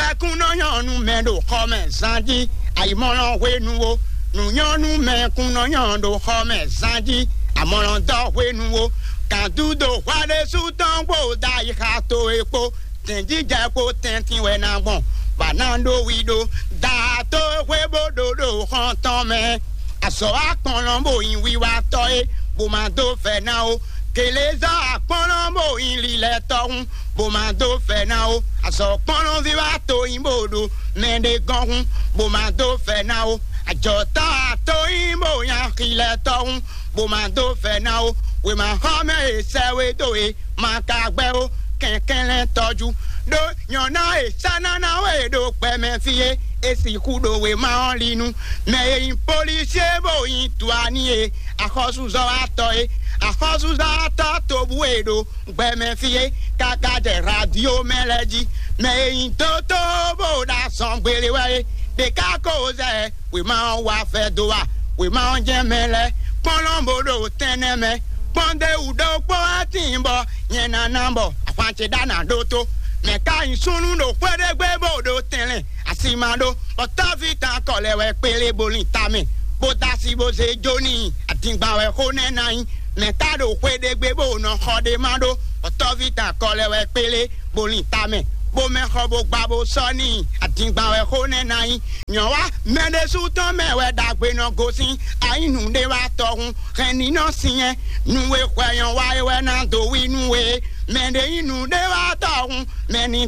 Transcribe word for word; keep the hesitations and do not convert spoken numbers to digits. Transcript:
la kuno yonu mendo come sanji aimono wenuwo nu yonu me kuno yondo come sanji amono do wenuwo kan dudo wale sutan wo dai ha to epo tenji japo tentin we na gbon banando wido da to webo dodo han ton me aso aponlombo yin wiwa to e bo ma do fe na o keleza aponlombo yin lile torun bo ma do fe na o aso ponlon viva to yin bodo mende gonun bo ma do fe na o ajota to yin bo yan kile torun bo ma do fe na o we ma home e sewe do e ma ka gbe o kenken le toju do yona e sana na we do pe me fie esi kudo we ma onlinu me in police bo in tuani e akosu zo ato e akosu zo ato to buedo gbe me fie kaka de radio meleji me in toto bo da son gbele we de ka ko ze we ma wa fe do wa we ma je mele polombo do teneme ponde udo po atimbo yena nambo afanche dana doto me ka insunu no kwede gbe bodo tenle asimado otavita kolewe pele bolita me bodasi bo se joni atingba we honena yin me ka do kwede gbe bo no hode mado otavita kolewe pele bolita me bo me hobo gbabo soni atingba we honena yin nyowa mede sutan me we dagbe no gosin ainu de wa torun reni no sien nuwe kwayon wa we na do wi nuwe mede inu de wa torun meni